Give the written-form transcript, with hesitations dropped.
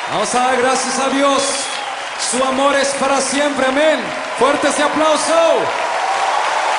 Vamos a dar gracias a Dios. Su amor es para siempre, amén. Fuerte ese aplauso.